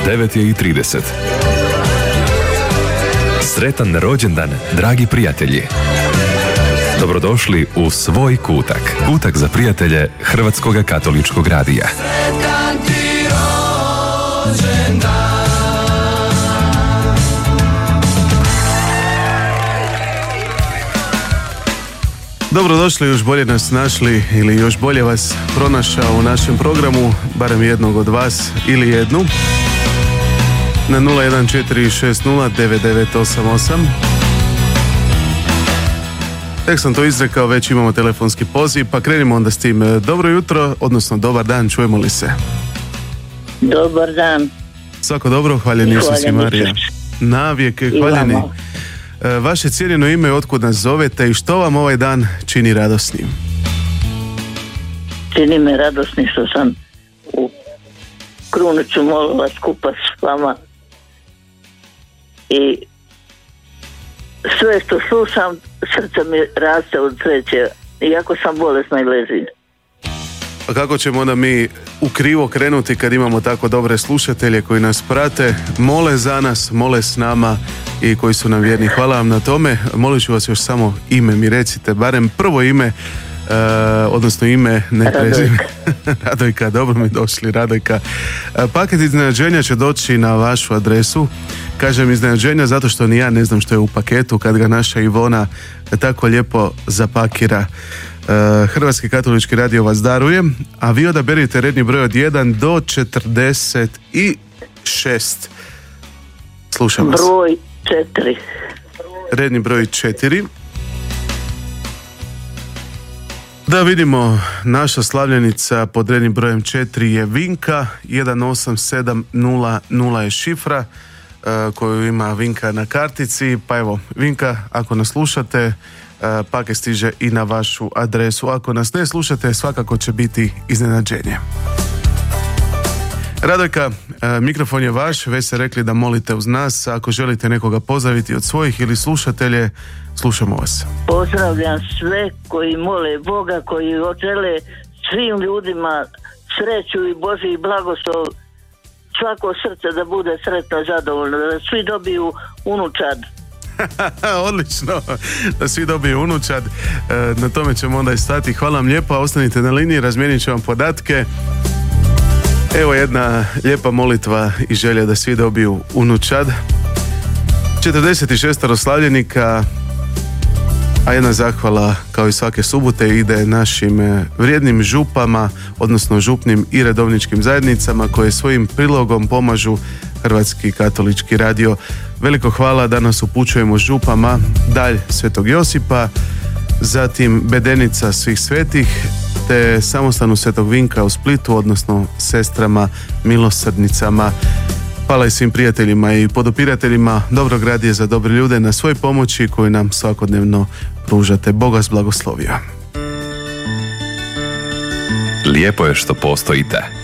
9:30. Sretan rođendan, dragi prijatelji. Dobrodošli u svoj kutak. Kutak za prijatelje Hrvatskog katoličkog radija. Dobrodošli, još bolje nas našli ili još bolje vas pronašao u našem programu, barem jednog od vas ili jednu, na 014609988. Tek sam to izrekao, već imamo telefonski poziv, pa krenimo onda s tim. Dobro jutro, odnosno dobar dan, čujemo li se? Dobar dan. Svako dobro, hvaljen Isus i Marija. Navijek, hvaljeni. Vaše cijenjeno ime, otkud nas zovete i što vam ovaj dan čini radosnim? Čini me radosnim što sam u Kruniću molila skupa s vama i sve što slušam, srce mi raste od sreće, iako sam bolesna i ležim. A kako ćemo onda mi u krivo krenuti kad imamo tako dobre slušatelje koji nas prate, mole za nas, mole s nama i koji su nam vjerni. Hvala vam na tome. Molit ću vas još samo ime mi recite, barem prvo ime, odnosno ime, ne prezime. Radojka, dobro mi došli, Radojka. Paket iznenađenja će doći na vašu adresu. Kažem iznenađenja zato što ni ja ne znam što je u paketu kad ga naša Ivona tako lijepo zapakira. Hrvatski katolički radio vas daruje, a vi odaberite redni broj od 1 do 46. Slušam vas. Broj 4. Redni broj 4. Da vidimo, naša slavljenica pod rednim brojem 4 je Vinka, 18700 je šifra koju ima Vinka na kartici. Pa evo, Vinka, ako nas slušate, paket stiže i na vašu adresu. Ako nas ne slušate, svakako će biti iznenađenje. Radojka, mikrofon je vaš, već ste rekli da molite uz nas. Ako želite nekoga pozdraviti od svojih ili slušatelje, slušamo vas. Pozdravljam sve koji mole Boga, koji žele svim ljudima sreću i Božji blagoslov, svako srce da bude sretno i zadovoljno, da svi dobiju unučad. Odlično, da svi dobiju unučad. Na tome ćemo onda i stati. Hvala vam lijepo, ostanite na liniji, razmijenit ću vam podatke. Evo jedna lijepa molitva i želja da svi dobiju unučad. 46 slavljenika, a jedna zahvala kao i svake subote ide našim vrijednim župama, odnosno župnim i redovničkim zajednicama koje svojim prilogom pomažu Hrvatski katolički radio. Veliko hvala, danas upućujemo župama Dalj Svetog Josipa, zatim Bedenica Svih svetih, te samostanu Svetog Vinka u Splitu, odnosno sestrama milosrdnicama. Hvala i svim prijateljima i podupirateljima Dobrog radija za dobre ljude na svoj pomoći koju nam svakodnevno pružate. Bog vas blagoslovio. Lijepo je što postojite.